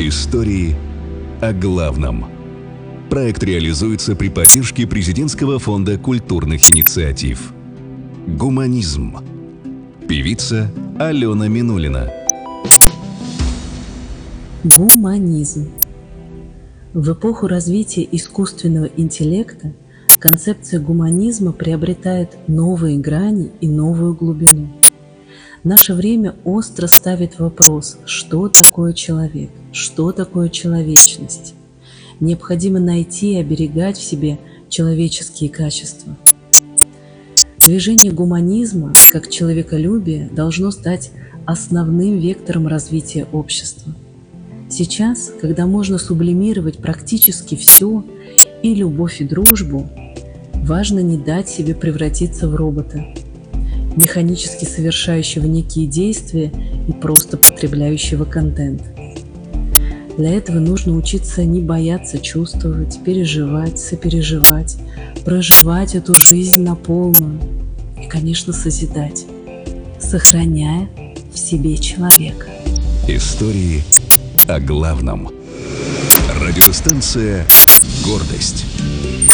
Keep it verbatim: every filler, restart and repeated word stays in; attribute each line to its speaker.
Speaker 1: Истории о главном. Проект реализуется при поддержке Президентского фонда культурных инициатив. Гуманизм. Певица Алена Минулина.
Speaker 2: Гуманизм. В эпоху развития искусственного интеллекта концепция гуманизма приобретает новые грани и новую глубину. Наше время остро ставит вопрос, что такое человек, что такое человечность. Необходимо найти и оберегать в себе человеческие качества. Движение гуманизма, как человеколюбие, должно стать основным вектором развития общества. Сейчас, когда можно сублимировать практически все, и любовь, и дружбу, важно не дать себе превратиться в робота, механически совершающего некие действия и просто потребляющего контент. Для этого нужно учиться не бояться чувствовать, переживать, сопереживать, проживать эту жизнь на полную и, конечно, созидать, сохраняя в себе человека.
Speaker 1: Истории о главном. Радиостанция «Гордость».